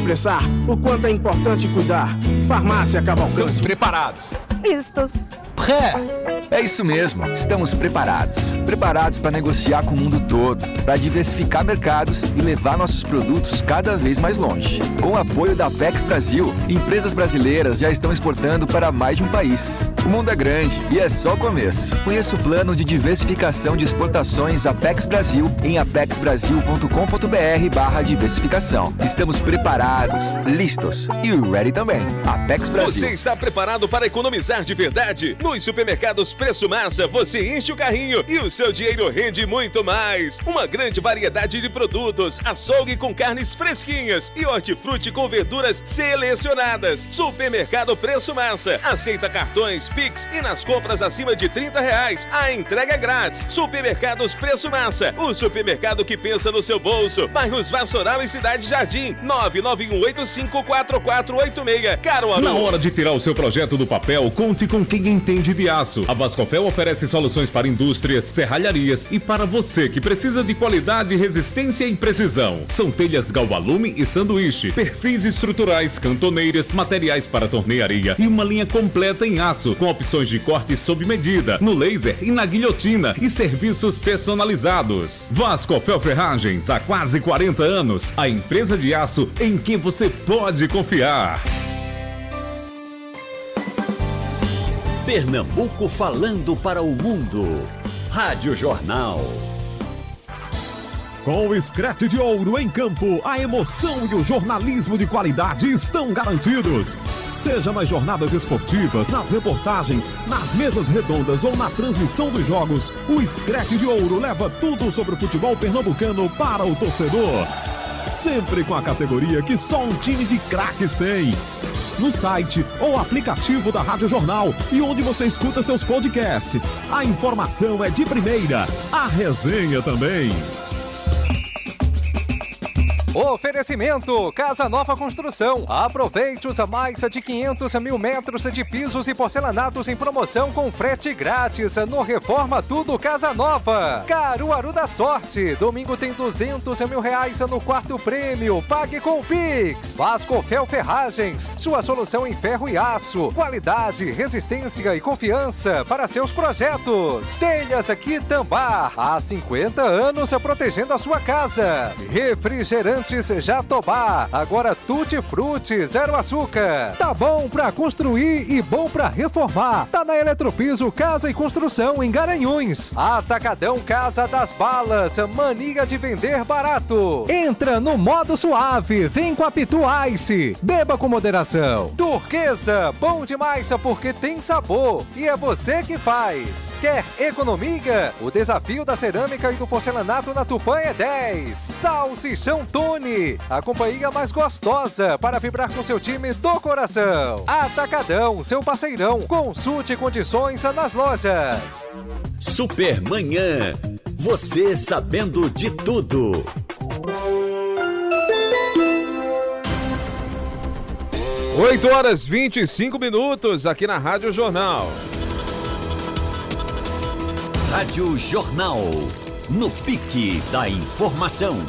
expressar o quanto é importante cuidar. Farmácia Cavalcante. Estamos preparados. Listos. Pré. É isso mesmo, estamos preparados. Preparados para negociar com o mundo todo, para diversificar mercados e levar nossos produtos cada vez mais longe. Com o apoio da Apex Brasil, empresas brasileiras já estão exportando para mais de um país. O mundo é grande e é só o começo. Conheça o plano de diversificação de exportações Apex Brasil em apexbrasil.com.br/diversificação. Estamos preparados, listos e ready também. Apex Brasil. Você está preparado para economizar de verdade? Nos supermercados Preço Massa, você enche o carrinho e o seu dinheiro rende muito mais. Uma grande variedade de produtos, açougue com carnes fresquinhas e hortifruti com verduras selecionadas. Supermercado Preço Massa. Aceita cartões, Pix e nas compras acima de R$30, a entrega é grátis. Supermercados Preço Massa. O supermercado que pensa no seu bolso. Bairros Vassoural e Cidade Jardim. 991854486. Caruaru. Na hora de tirar o seu projeto do papel, conte com quem entende de aço. A Vascofel oferece soluções para indústrias, serralharias e para você que precisa de qualidade, resistência e precisão. São telhas galvalume e sanduíche, perfis estruturais, cantoneiras, materiais para tornearia e uma linha completa em aço, com opções de corte sob medida, no laser e na guilhotina e serviços personalizados. Vascofel Ferragens, há quase 40 anos, a empresa de aço em quem você pode confiar. Pernambuco falando para o mundo. Rádio Jornal. Com o Screte de Ouro em campo, a emoção e o jornalismo de qualidade estão garantidos. Seja nas jornadas esportivas, nas reportagens, nas mesas redondas ou na transmissão dos jogos, o Screte de Ouro leva tudo sobre o futebol pernambucano para o torcedor. Sempre com a categoria que só um time de craques tem. No site ou aplicativo da Rádio Jornal e onde você escuta seus podcasts. A informação é de primeira, a resenha também. Oferecimento Casa Nova Construção. Aproveite os mais de 500 mil metros de pisos e porcelanatos em promoção com frete grátis no Reforma Tudo Casa Nova. Caruaru da Sorte. Domingo tem R$200 mil no quarto prêmio. Pague com o Pix. Vascofel Ferragens. Sua solução em ferro e aço. Qualidade, resistência e confiança para seus projetos. Telhas Quitambá. Há 50 anos protegendo a sua casa. Refrigerante Jatobá, agora Tutti Frutti, zero açúcar. Tá bom pra construir e bom pra reformar. Tá na Eletropiso Casa e Construção em Garanhuns. Atacadão Casa das Balas, mania de vender barato. Entra no modo suave, vem com a Pitu Ice. Beba com moderação. Turquesa, bom demais porque tem sabor e é você que faz. Quer economia? O desafio da cerâmica e do porcelanato na Tupã é 10. Salsichão Tony, a companhia mais gostosa para vibrar com seu time do coração. Atacadão, seu parceirão. Consulte condições nas lojas. Supermanhã. Você sabendo de tudo. Oito horas 25 minutos aqui na Rádio Jornal. Rádio Jornal. No pique da informação.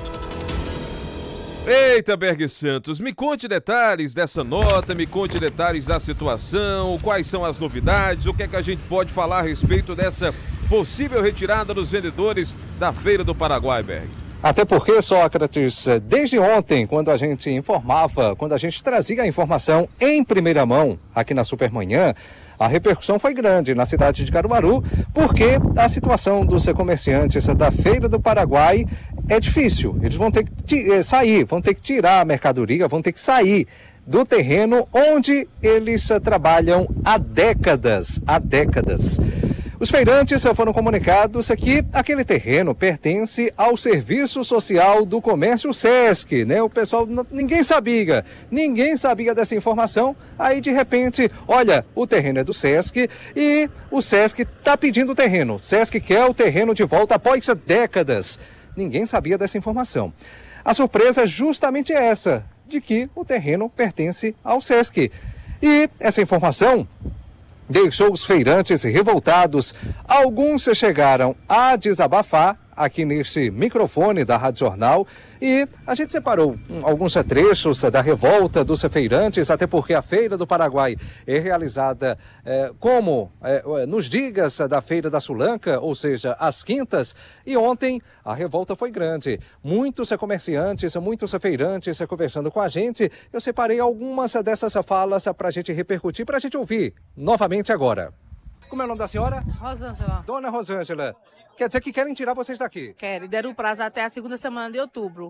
Eita, Berg Santos, me conte detalhes dessa nota, me conte detalhes da situação, quais são as novidades, o que é que a gente pode falar a respeito dessa possível retirada dos vendedores da Feira do Paraguai, Berg. Até porque, Sócrates, desde ontem, quando a gente informava, quando a gente trazia a informação em primeira mão aqui na Supermanhã, a repercussão foi grande na cidade de Caruaru, porque a situação dos comerciantes da Feira do Paraguai é difícil. Eles vão ter que sair, vão ter que tirar a mercadoria, vão ter que sair do terreno onde eles trabalham há décadas. Os feirantes foram comunicados que aquele terreno pertence ao Serviço Social do Comércio SESC, né? O pessoal, ninguém sabia dessa informação. Aí, de repente, olha, o terreno é do SESC e o SESC está pedindo o terreno. O SESC quer o terreno de volta após décadas. Ninguém sabia dessa informação. A surpresa é justamente essa, de que o terreno pertence ao SESC. E essa informação deixou os feirantes revoltados. Alguns chegaram a desabafar aqui neste microfone da Rádio Jornal e a gente separou alguns trechos da revolta dos feirantes, até porque a Feira do Paraguai é realizada nos dias da Feira da Sulanca, ou seja, às quintas, e ontem a revolta foi grande. Muitos comerciantes, muitos feirantes conversando com a gente. Eu separei algumas dessas falas para a gente repercutir, para a gente ouvir novamente agora. Como é o nome da senhora? Rosângela. Dona Rosângela. Quer dizer que querem tirar vocês daqui? Querem, deram o prazo até a segunda semana de outubro.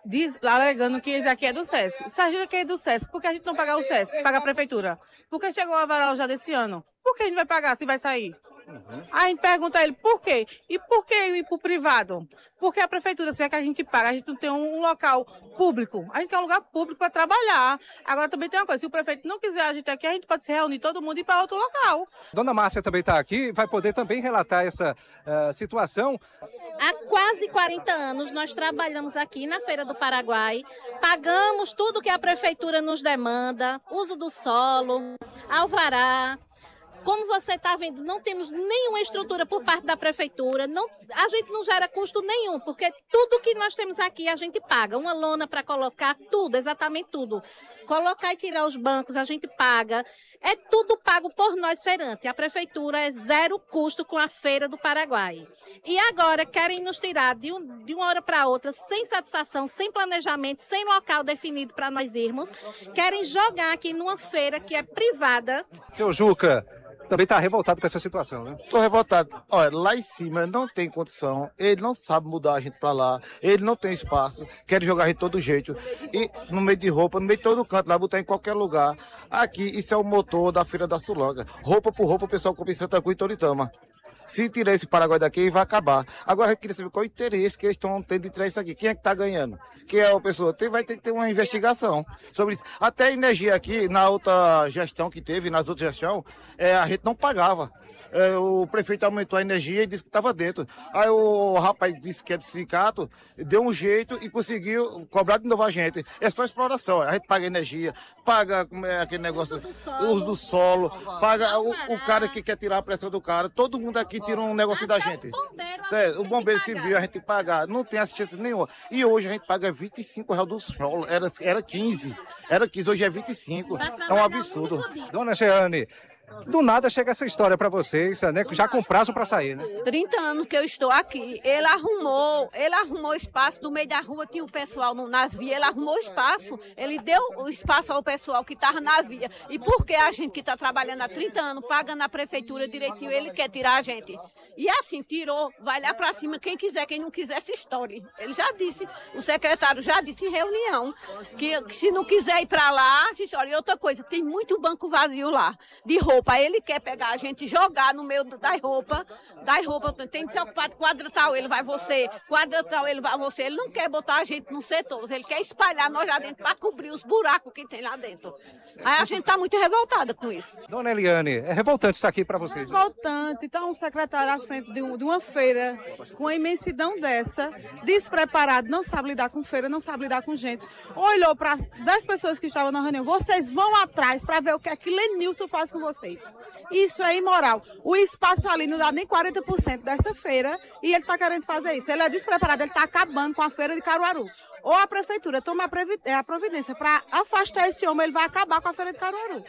Alegando que isso aqui é do SESC. Se a gente aqui é do SESC, por que a gente não pagar o SESC? Paga a prefeitura. Por que chegou o avaral já desse ano? Por que a gente vai pagar se vai sair? Aí a gente pergunta a ele por quê? E por que ir para o privado? Porque a prefeitura, se é que a gente paga, a gente não tem um local público. A gente quer um lugar público para trabalhar. Agora também tem uma coisa, se o prefeito não quiser a gente aqui, a gente pode se reunir todo mundo e ir para outro local. Dona Márcia também está aqui, vai poder também relatar essa situação. Há quase 40 anos nós trabalhamos aqui na Feira do Paraguai, pagamos tudo que a prefeitura nos demanda, uso do solo, alvará. Como você está vendo, não temos nenhuma estrutura por parte da prefeitura, a gente não gera custo nenhum, porque tudo que nós temos aqui a gente paga. Uma lona para colocar, tudo, exatamente tudo. Colocar e tirar os bancos, a gente paga. É tudo pago por nós, feirantes. A prefeitura é zero custo com a Feira do Paraguai. E agora querem nos tirar de uma hora para outra, sem satisfação, sem planejamento, sem local definido para nós irmos. Querem jogar aqui numa feira que é privada. Seu Juca também está revoltado com essa situação, né? Estou revoltado. Olha, lá em cima não tem condição, ele não sabe mudar a gente para lá, ele não tem espaço, quer jogar a gente de todo jeito, e no meio de roupa, no meio de todo canto, lá botar em qualquer lugar. Aqui, isso é o motor da Feira da Sulanca. Roupa por roupa, o pessoal compra em Santa Cruz e Toritama. Se tirar esse Paraguai daqui, vai acabar. Agora, eu queria saber qual é o interesse que eles estão tendo de tirar isso aqui. Quem é que está ganhando? Quem é a pessoa? Vai ter que ter uma investigação sobre isso. Até a energia aqui, na outra gestão que teve, nas outras gestões, a gente não pagava. O prefeito aumentou a energia e disse que estava dentro. Aí o rapaz disse que é do sindicato, deu um jeito e conseguiu cobrar de novo a gente. É só exploração. A gente paga energia, paga aquele negócio, uso do solo, paga o cara que quer tirar a pressão do cara. Todo mundo aqui tira um negócio da gente. O bombeiro civil a gente tem que pagar. Não tem assistência nenhuma. E hoje a gente paga R$25 do solo. Era 15. Era 15, hoje é 25. É um absurdo. Dona Jeane, do nada chega essa história para vocês, né? Já com prazo para sair, né? 30 anos que eu estou aqui. Ele arrumou espaço no meio da rua, tinha o pessoal nas vias, ele arrumou espaço. Ele deu o espaço ao pessoal que estava na via. E porque a gente que está trabalhando há 30 anos, pagando a prefeitura direitinho, ele quer tirar a gente. E assim, tirou, vai lá para cima, quem quiser, quem não quiser, se estoure. Ele já disse, o secretário já disse em reunião, que se não quiser ir para lá, se estoure. E outra coisa, tem muito banco vazio lá, de roupa. Ele quer pegar a gente e jogar no meio das roupas, tem que ser ocupado, quadra tal, ele vai você, quadra tal, ele vai você. Ele não quer botar a gente no setor, ele quer espalhar nós lá dentro para cobrir os buracos que tem lá dentro. Aí a gente está muito revoltada com isso. Dona Eliane, é revoltante isso aqui para vocês. Revoltante, então um secretário à frente de uma feira, com a imensidão dessa, despreparado, não sabe lidar com feira, não sabe lidar com gente. Olhou para 10 pessoas que estavam na reunião, vocês vão atrás para ver o que é que Lenilson faz com vocês. Isso é imoral. O espaço ali não dá nem 40% dessa feira e ele está querendo fazer isso. Ele é despreparado, ele está acabando com a feira de Caruaru. Ou a prefeitura toma a providência para afastar esse homem, ele vai acabar com a feira de Caruaru.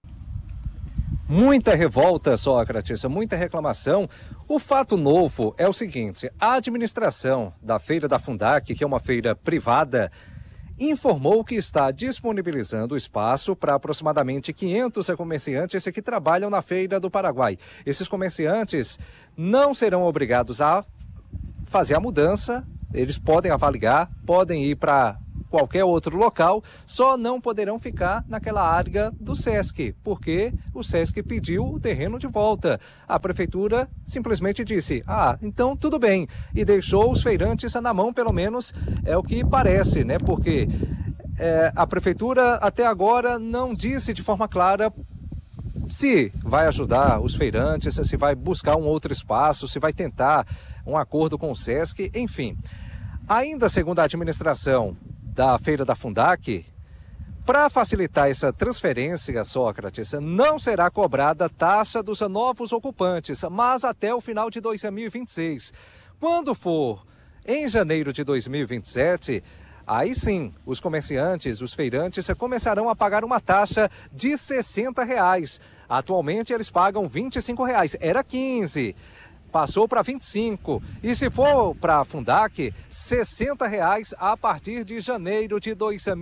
Muita revolta, Sócrates, muita reclamação. O fato novo é o seguinte: a administração da Feira da Fundac, que é uma feira privada, informou que está disponibilizando espaço para aproximadamente 500 comerciantes que trabalham na Feira do Paraguai. Esses comerciantes não serão obrigados a fazer a mudança, eles podem avaliar, podem ir para qualquer outro local, só não poderão ficar naquela área do SESC, porque o SESC pediu o terreno de volta. A prefeitura simplesmente disse, então tudo bem, e deixou os feirantes na mão, pelo menos é o que parece, né? Porque a prefeitura até agora não disse de forma clara se vai ajudar os feirantes, se vai buscar um outro espaço, se vai tentar um acordo com o SESC, enfim. Ainda segundo a administração da Feira da Fundac, para facilitar essa transferência, Sócrates, não será cobrada taxa dos novos ocupantes, mas até o final de 2026. Quando for em janeiro de 2027, aí sim, os comerciantes, os feirantes começarão a pagar uma taxa de R$ 60. Atualmente eles pagam R$ 25. Era 15. Passou para 25. E se for para a Fundac, R$ 60 a partir de janeiro de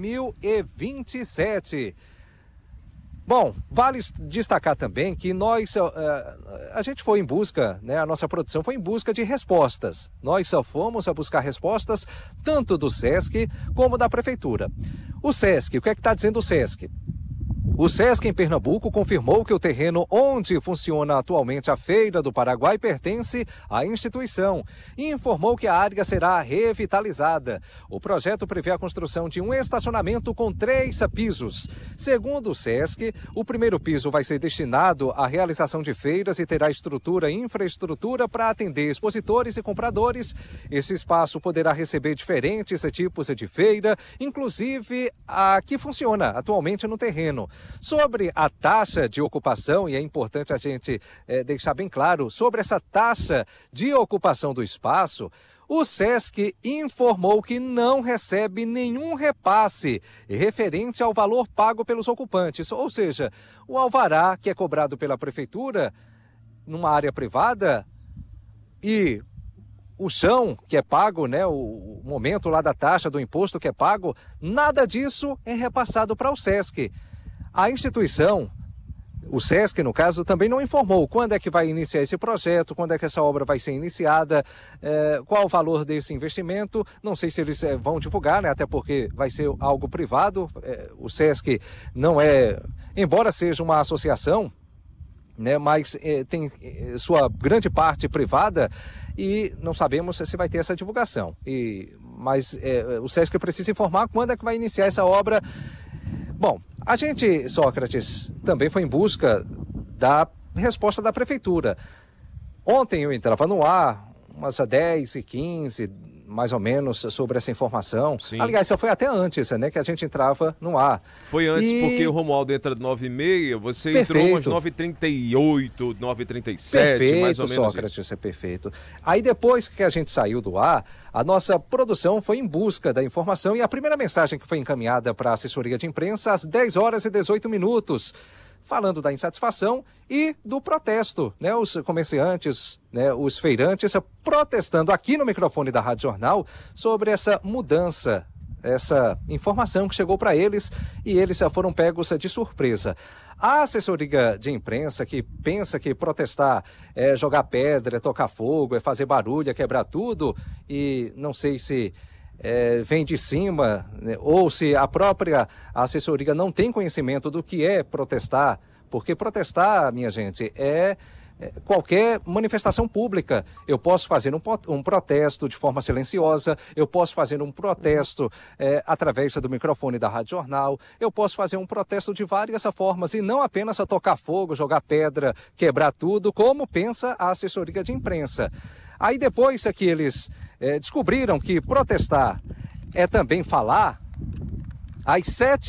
2027. Bom, vale destacar também que a gente foi em busca, né, a nossa produção foi em busca de respostas. Nós só fomos a buscar respostas tanto do SESC como da Prefeitura. O SESC, o que é que está dizendo o SESC? O SESC em Pernambuco confirmou que o terreno onde funciona atualmente a Feira do Paraguai pertence à instituição e informou que a área será revitalizada. O projeto prevê a construção de um estacionamento com 3 pisos. Segundo o SESC, o primeiro piso vai ser destinado à realização de feiras e terá estrutura e infraestrutura para atender expositores e compradores. Esse espaço poderá receber diferentes tipos de feira, inclusive a que funciona atualmente no terreno. Sobre a taxa de ocupação, e é importante a gente deixar bem claro, sobre essa taxa de ocupação do espaço, o SESC informou que não recebe nenhum repasse referente ao valor pago pelos ocupantes, ou seja, o alvará que é cobrado pela Prefeitura numa área privada e o chão que é pago, né, o momento lá da taxa do imposto que é pago, nada disso é repassado para o SESC. A instituição, o SESC, no caso, também não informou quando é que vai iniciar esse projeto, quando é que essa obra vai ser iniciada, qual o valor desse investimento. Não sei se eles vão divulgar, né, até porque vai ser algo privado. O SESC não é, embora seja uma associação, né, mas tem sua grande parte privada e não sabemos se vai ter essa divulgação. Mas o SESC precisa informar quando é que vai iniciar essa obra. Bom, a gente, Sócrates, também foi em busca da resposta da Prefeitura. Ontem eu entrava no ar, umas 10h15, mais ou menos, sobre essa informação. Sim. Aliás, só foi até antes, né, que a gente entrava no ar. Foi antes, porque o Romualdo entra de 9h30, você entrou umas 9h38, 9h37, mais ou menos. Sócrates, isso é perfeito. Aí depois que a gente saiu do ar, a nossa produção foi em busca da informação e a primeira mensagem que foi encaminhada para a assessoria de imprensa às 10h18, falando da insatisfação e do protesto, né? Os comerciantes, né, os feirantes protestando aqui no microfone da Rádio Jornal sobre essa mudança, essa informação que chegou para eles e eles foram pegos de surpresa. A assessoria de imprensa que pensa que protestar é jogar pedra, é tocar fogo, é fazer barulho, é quebrar tudo, e não sei se vem de cima, né, ou se a própria assessoria não tem conhecimento do que é protestar, porque protestar, minha gente, é qualquer manifestação pública. Eu posso fazer um protesto de forma silenciosa, eu posso fazer um protesto através do microfone da Rádio Jornal, eu posso fazer um protesto de várias formas e não apenas a tocar fogo, jogar pedra, quebrar tudo, como pensa a assessoria de imprensa. Aí depois que eles descobriram que protestar é também falar, às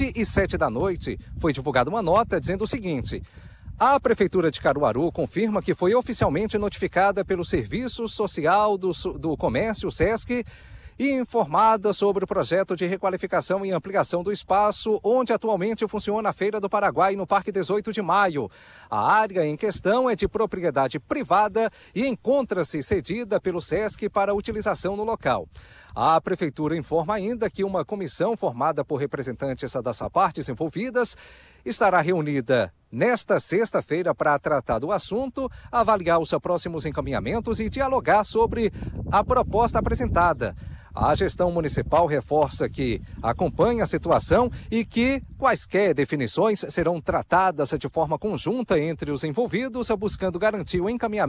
7h07 foi divulgada uma nota dizendo o seguinte: a Prefeitura de Caruaru confirma que foi oficialmente notificada pelo Serviço Social do Comércio, SESC, e informada sobre o projeto de requalificação e ampliação do espaço onde atualmente funciona a Feira do Paraguai no Parque 18 de Maio. A área em questão é de propriedade privada e encontra-se cedida pelo SESC para utilização no local. A Prefeitura informa ainda que uma comissão formada por representantes das partes envolvidas estará reunida nesta sexta-feira para tratar do assunto, avaliar os próximos encaminhamentos e dialogar sobre a proposta apresentada. A gestão municipal reforça que acompanha a situação e que quaisquer definições serão tratadas de forma conjunta entre os envolvidos, buscando garantir o encaminhamento